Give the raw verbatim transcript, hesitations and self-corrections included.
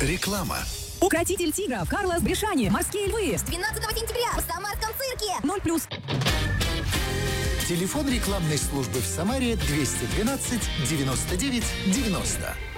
Реклама. Укротитель тигров Карлос Брешани. Морские львы. С двенадцатого сентября в Самарском цирке. ноль плюс. Телефон рекламной службы в Самаре двести двенадцать девяносто девять девяносто.